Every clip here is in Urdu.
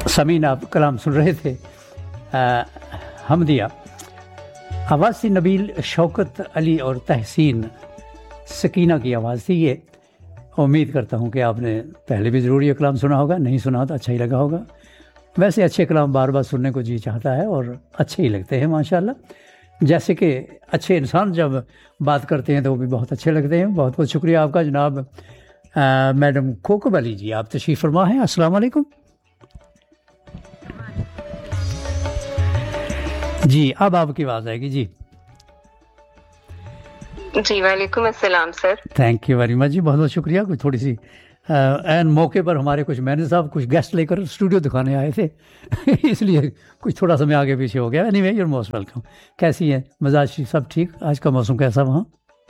سمین آپ کلام سن رہے تھے حمدیہ، آواز تھی نبیل شوکت علی اور تحسین سکینہ کی آواز تھی یہ۔ امید کرتا ہوں کہ آپ نے پہلے بھی ضرور یہ کلام سنا ہوگا، نہیں سنا تو اچھا ہی لگا ہوگا۔ ویسے اچھے کلام بار بار سننے کو جی چاہتا ہے اور اچھے ہی لگتے ہیں ماشاءاللہ، جیسے کہ اچھے انسان جب بات کرتے ہیں تو وہ بھی بہت اچھے لگتے ہیں۔ بہت بہت شکریہ آپ کا جناب میڈم کوکب علی جی، آپ تشریف فرما ہیں۔ السلام علیکم جی، اب آپ کی آواز آئے گی جی۔ جی وعلیکم السلام سر۔ تھینک یو ویری مچ جی، بہت بہت شکریہ۔ کچھ تھوڑی سی این موقع پر ہمارے کچھ مینیجر صاحب کچھ گیسٹ لے کر اسٹوڈیو دکھانے آئے تھے اس لیے کچھ تھوڑا سا میں آگے پیچھے ہو گیا۔ Any way you are most welcome. کیسی ہے مزاج سب ٹھیک؟ آج کا موسم کیسا وہاں؟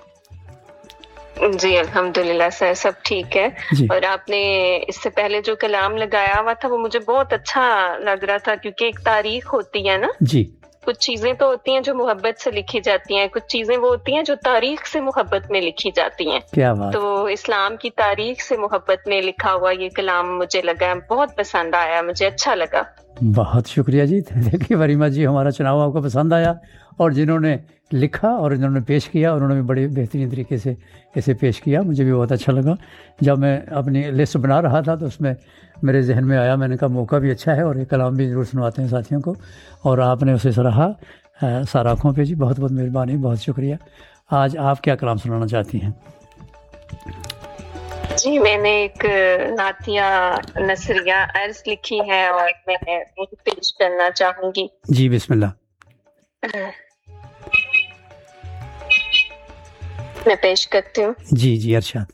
جی الحمدللہ سر سب ٹھیک ہے جی۔ اور آپ نے اس سے پہلے جو کلام لگایا ہوا تھا وہ مجھے بہت اچھا لگ رہا تھا، کیونکہ ایک تاریخ ہوتی ہے نا، جی کچھ چیزیں تو ہوتی ہیں جو محبت سے لکھی جاتی ہیں، کچھ چیزیں وہ ہوتی ہیں جو تاریخ سے محبت میں لکھی جاتی ہیں۔ کیا بات۔ تو اسلام کی تاریخ سے محبت میں لکھا ہوا یہ کلام مجھے لگا بہت پسند آیا، مجھے اچھا لگا۔ بہت شکریہ جی، تھینک یو ویری مچ جی۔ ہمارا چناؤ آپ کو پسند آیا اور جنہوں نے لکھا اور جنہوں نے پیش کیا انہوں نے بھی بڑے بہترین طریقے سے اسے پیش کیا، مجھے بھی بہت اچھا لگا۔ جب میں اپنی لسٹ بنا رہا تھا تو اس میں میرے ذہن میں آیا، میں نے کہا موقع بھی اچھا ہے اور یہ کلام بھی ضرور سنواتے ہیں ساتھیوں کو، اور آپ نے اسے سراہا ساراخوں پہ جی، بہت بہت مہربانی، بہت شکریہ۔ آج آپ کیا کلام سنانا چاہتی ہیں؟ جی میں نے ایک نعتیہ نثریہ عرض لکھی ہے اور میں پیش کرنا چاہوں گی۔ جی بسم اللہ۔ میں پیش کرتی ہوں۔ جی جی ارشاد۔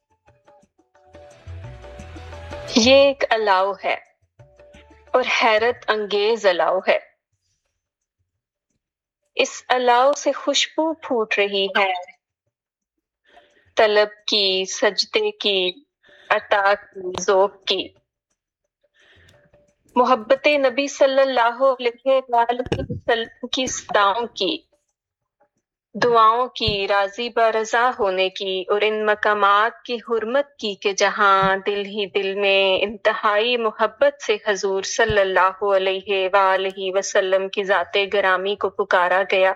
یہ ایک الاؤ ہے اور حیرت انگیز الاؤ ہے، اس الاؤ سے خوشبو پھوٹ رہی ہے، طلب کی، سجدے کی، عطا کی، ذوق کی، محبت نبی صلی اللہ علیہ وآلہ وسلم کی صداؤں کی، دعاؤں کی، راضی برضا ہونے کی، اور ان مقامات کی حرمت کی کہ جہاں دل ہی دل میں انتہائی محبت سے حضور صلی اللہ علیہ وآلہ وسلم کی ذات گرامی کو پکارا گیا۔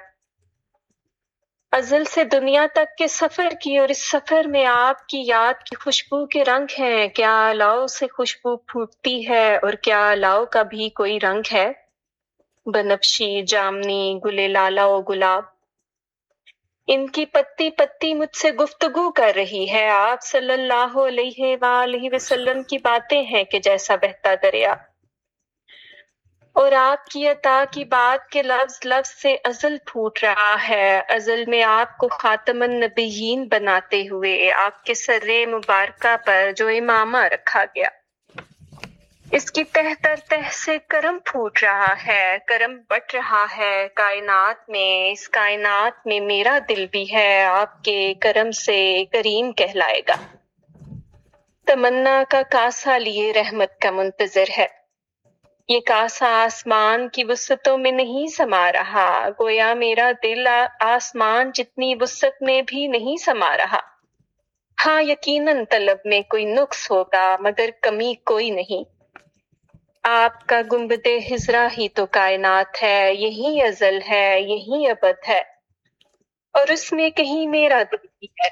ازل سے دنیا تک کے سفر کی، اور اس سفر میں آپ کی یاد کی خوشبو کے رنگ ہیں۔ کیا الاؤ سے خوشبو پھوٹتی ہے اور کیا الاؤ کا بھی کوئی رنگ ہے؟ بنفشی، جامنی، گل لالہ و گلاب، ان کی پتی پتی مجھ سے گفتگو کر رہی ہے۔ آپ صلی اللہ علیہ وآلہ وسلم کی باتیں ہیں کہ جیسا بہتا دریا، اور آپ کی عطا کی بات کے لفظ لفظ سے ازل پھوٹ رہا ہے۔ ازل میں آپ کو خاتم النبیین بناتے ہوئے آپ کے سر مبارکہ پر جو امامہ رکھا گیا، اس کی تہ تر تہ سے کرم پھوٹ رہا ہے، کرم بٹ رہا ہے کائنات میں۔ اس کائنات میں میرا دل بھی ہے، آپ کے کرم سے کریم کہلائے گا۔ تمنا کا کاسہ لیے رحمت کا منتظر ہے، یہ کاسہ آسمان کی وسعتوں میں نہیں سما رہا، گویا میرا دل آسمان جتنی وسعت میں بھی نہیں سما رہا۔ ہاں یقیناً طلب میں کوئی نقص ہوگا مگر کمی کوئی نہیں۔ آپ کا گنبد خضرا ہی تو کائنات ہے، یہی ازل ہے، یہی ابد ہے، اور اس میں کہیں میرا دل بھی ہے،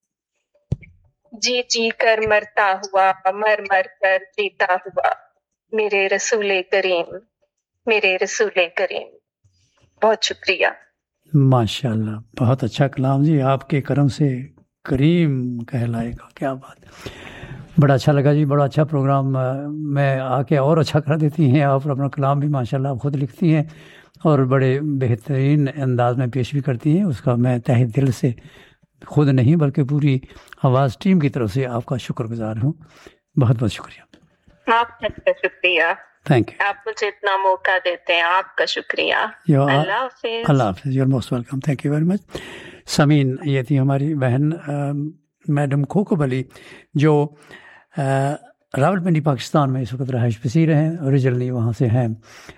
جی جی کر مرتا ہوا، مر مر کر جیتا ہوا، میرے رسول کریم، میرے رسول کریم۔ بہت شکریہ۔ ماشاءاللہ، بہت اچھا کلام جی، آپ کے کرم سے کریم کہلائے گا، کیا بات۔ بڑا اچھا لگا جی، بڑا اچھا پروگرام میں آ کے اور اچھا کر دیتی ہیں آپ، اپنا کلام بھی ماشاءاللہ آپ خود لکھتی ہیں اور بڑے بہترین انداز میں پیش بھی کرتی ہیں، اس کا میں تہ دل سے خود نہیں بلکہ پوری آواز ٹیم کی طرف سے آپ کا شکر گزار ہوں۔ بہت بہت شکریہ۔ آپ کا شکریہ، تھینک یو، آپ مجھے اتنا موقع دیتے ہیں، آپ کا شکریہ۔ اللہ حافظ۔ اللہ حافظ، you are most welcome, thank you very much. سمین، یہ تھی ہماری بہن میڈم کوکب علی جو راولپنڈی پاکستان میں اس وقت رہائش پذیر ہیں، اوریجنلی وہاں سے ہیں،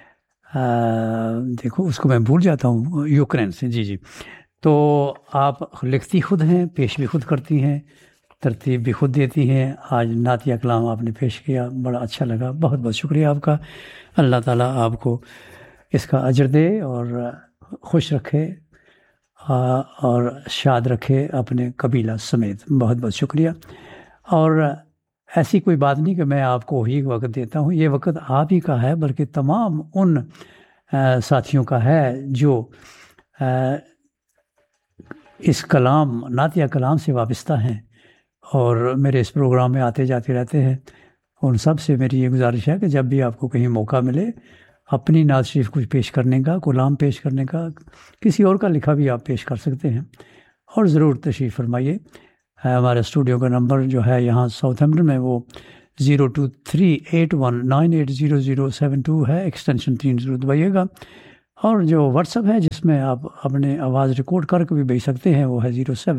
دیکھو اس کو میں بھول جاتا ہوں، یوکرین سے۔ جی جی، تو آپ لکھتی خود ہیں، پیش بھی خود کرتی ہیں، ترتیب بھی خود دیتی ہیں. آج نعتیہ کلام آپ نے پیش کیا، بڑا اچھا لگا. بہت بہت شکریہ آپ کا. اللہ تعالیٰ آپ کو اس کا اجر دے اور خوش رکھے اور شاد رکھے اپنے قبیلہ سمیت. بہت بہت شکریہ. اور ایسی کوئی بات نہیں کہ میں آپ کو ہی وقت دیتا ہوں، یہ وقت آپ ہی کا ہے، بلکہ تمام ان ساتھیوں کا ہے جو اس کلام نعتیہ کلام سے وابستہ ہیں اور میرے اس پروگرام میں آتے جاتے رہتے ہیں. ان سب سے میری یہ گزارش ہے کہ جب بھی آپ کو کہیں موقع ملے اپنی نعت شریف کچھ پیش کرنے کا، کلام پیش کرنے کا، کسی اور کا لکھا بھی آپ پیش کر سکتے ہیں، اور ضرور تشریف فرمائیے. ہمارے اسٹوڈیو کا نمبر جو ہے یہاں ساؤتھ ہیمپٹن میں وہ 023819800072 ہے، ایکسٹینشن 3 ضرور دبائیے گا. اور جو واٹس ایپ ہے جس میں آپ اپنے آواز ریکارڈ کر کے بھی بھیج سکتے ہیں وہ ہے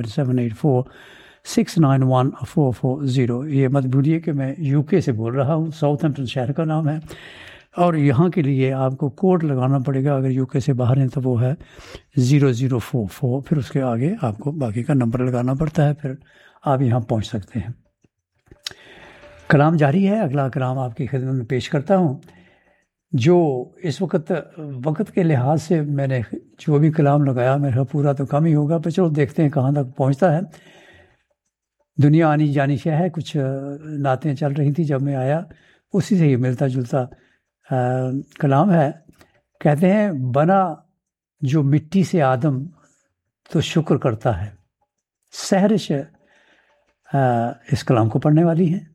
07784691440. یہ مت بھولیے کہ میں یو کے سے بول رہا ہوں، ساؤتھ ہیمپٹن شہر کا نام ہے، اور یہاں کے لیے آپ کو کوڈ لگانا پڑے گا. اگر یو کے سے باہر ہیں تو وہ ہے 0044، پھر اس کے آگے آپ کو باقی کا نمبر لگانا پڑتا ہے، پھر آپ یہاں پہنچ سکتے ہیں. کلام جاری ہے. اگلا کلام آپ کی خدمت میں پیش کرتا ہوں، جو اس وقت کے لحاظ سے میں نے جو بھی کلام لگایا میرا پورا تو کم ہی ہوگا، پر چلو دیکھتے ہیں کہاں تک پہنچتا ہے. دنیا آنی جانی شے ہے، کچھ نعتیں چل رہی تھیں جب میں آیا، اسی سے ہی ملتا جلتا کلام ہے. کہتے ہیں بنا جو مٹی سے آدم تو شکر کرتا ہے. سحرش اس کلام کو پڑھنے والی ہیں.